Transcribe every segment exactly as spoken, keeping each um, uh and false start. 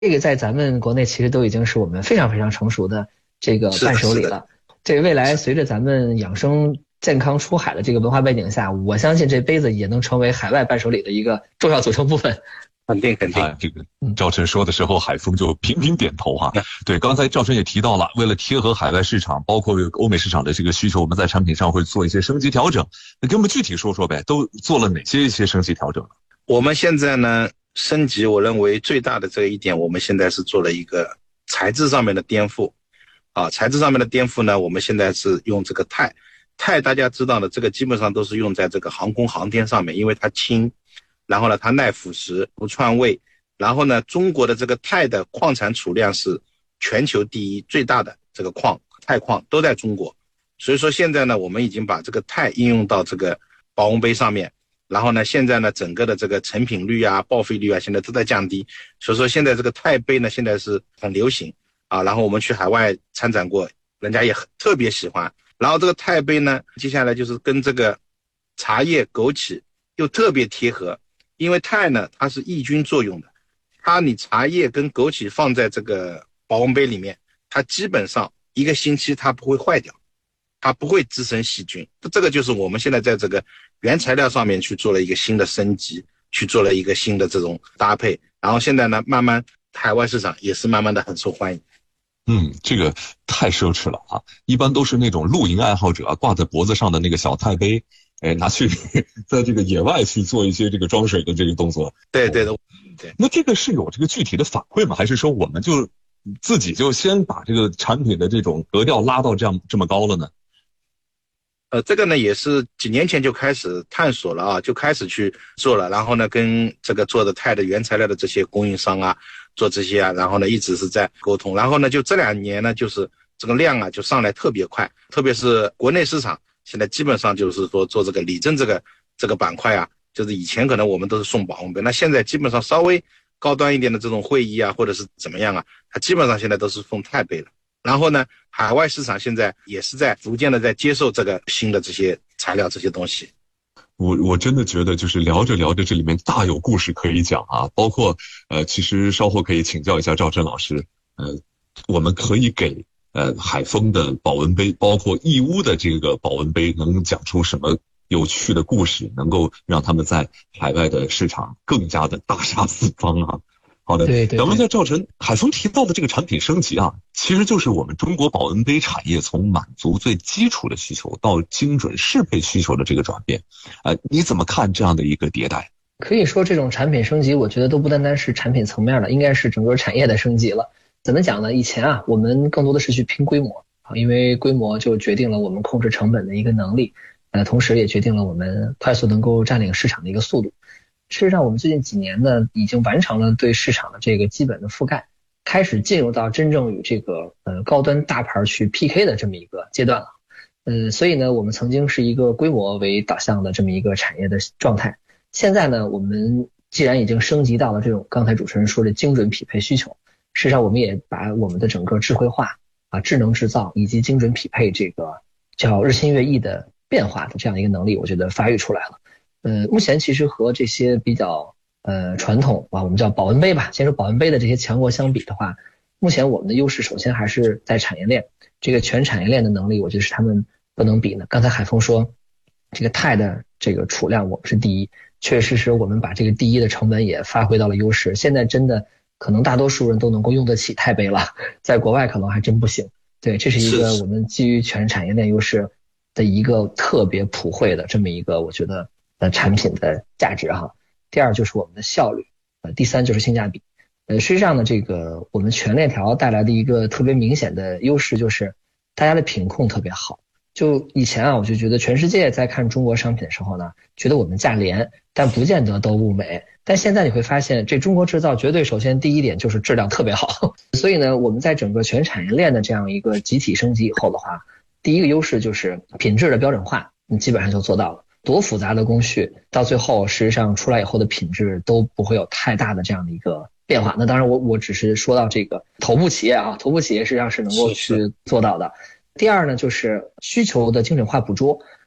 这个在咱们国内其实都已经是我们非常非常成熟的这个伴手礼了。这未来随着咱们养生健康出海的这个文化背景下，我相信这杯子也能成为海外伴手礼的一个重要组成部分。 肯定肯定、 啊，这个赵晨说的时候，海峰就频频点头哈、啊。对，刚才赵晨也提到了，为了贴合海外市场，包括欧美市场的这个需求，我们在产品上会做一些升级调整。那给我们具体说说呗，都做了哪些一些升级调整？ 我们现在呢，升级，我认为最大的这一点，我们现在是做了一个材质上面的颠覆。啊，材质上面的颠覆呢，我们现在是用这个钛，钛大家知道的，这个基本上都是用在这个航空航天上面，因为它轻。然后呢，它耐腐蚀、不串味。然后呢，中国的这个钛的矿产储量是全球第一，最大的这个矿，钛矿都在中国。所以说现在呢，我们已经把这个钛应用到这个保温杯上面。然后呢，现在呢，整个的这个成品率啊、报废率啊，现在都在降低。所以说现在这个钛杯呢，现在是很流行啊。然后我们去海外参展过，人家也很特别喜欢。然后这个钛杯呢，接下来就是跟这个茶叶、枸杞又特别贴合。因为钛呢，它是抑菌作用的，它你茶叶跟枸杞放在这个保温杯里面，它基本上一个星期它不会坏掉，它不会滋生细菌。这个就是我们现在在这个原材料上面去做了一个新的升级，去做了一个新的这种搭配。然后现在呢，慢慢海外市场也是慢慢的很受欢迎。 嗯，这个太奢侈了啊！一般都是那种露营爱好者啊，挂在脖子上的那个小钛杯。哎，拿去在这个野外去做一些这个装水的这个动作。 对对的，对。 那这个是有这个具体的反馈吗？还是说我们就自己就先把这个产品的这种格调拉到这样这么高了呢？ 呃，这个呢也是几年前就开始探索了啊，就开始去做了。然后呢，跟这个做的钛的原材料的这些供应商啊，做这些啊，然后呢一直是在沟通。然后呢，就这两年呢，就是这个量啊就上来特别快，特别是国内市场。现在基本上就是说做这个理政这个这个板块啊，就是以前可能我们都是送保温杯，那现在基本上稍微高端一点的这种会议啊，或者是怎么样啊，它基本上现在都是送钛杯了。然后呢，海外市场现在也是在逐渐的在接受这个新的这些材料这些东西。 我我真的觉得就是聊着聊着这里面大有故事可以讲啊，包括呃，其实稍后可以请教一下赵晨老师，呃，我们可以给。呃，海丰的保温杯，包括义乌的这个保温杯，能讲出什么有趣的故事，能够让他们在海外的市场更加的大杀四方啊！好的， 对对对。 咱们在赵晨海丰提到的这个产品升级啊，其实就是我们中国保温杯产业从满足最基础的需求到精准适配需求的这个转变，呃，你怎么看这样的一个迭代？ 可以说这种产品升级，我觉得都不单单是产品层面的，应该是整个产业的升级了。怎么讲呢？以前啊，我们更多的是去拼规模啊，因为规模就决定了我们控制成本的一个能力，呃，同时也决定了我们快速能够占领市场的一个速度。事实上，我们最近几年呢，已经完成了对市场的这个基本的覆盖，开始进入到真正与这个呃高端大牌去 P K 的这么一个阶段了。呃，所以呢，我们曾经是一个规模为导向的这么一个产业的状态。现在呢，我们既然已经升级到了这种刚才主持人说的精准匹配需求。事实上，我们也把我们的整个智慧化啊、智能制造以及精准匹配这个叫日新月异的变化的这样一个能力，我觉得发育出来了。呃，目前其实和这些比较呃传统啊，我们叫保温杯吧，先说保温杯的这些强国相比的话，目前我们的优势首先还是在产业链，这个全产业链的能力，我觉得是他们不能比的。刚才海峰说，这个钛的这个储量我们是第一，确实是我们把这个第一的成本也发挥到了优势。现在真的。可能大多数人都能够用得起钛杯了，在国外可能还真不行。对，这是一个我们基于全产业链优势的一个特别普惠的这么一个我觉得呃产品的价值哈。第二就是我们的效率，呃，第三就是性价比。呃，实际上呢，这个我们全链条带来的一个特别明显的优势就是大家的品控特别好。就以前啊，我就觉得全世界在看中国商品的时候呢，觉得我们价廉，但不见得都物美。但现在你会发现，这中国制造绝对首先第一点就是质量特别好。所以呢，我们在整个全产业链的这样一个集体升级以后的话，第一个优势就是品质的标准化，你基本上就做到了。多复杂的工序，到最后实际上出来以后的品质都不会有太大的这样的一个变化。那当然我我只是说到这个头部企业啊，头部企业实际上是能够去做到的。第二呢，就是需求的精准化捕捉。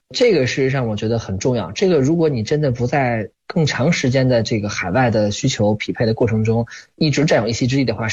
这个事实上我觉得很重要。这个如果你真的不在更长时间的这个海外的需求匹配的过程中一直占有一席之地的话，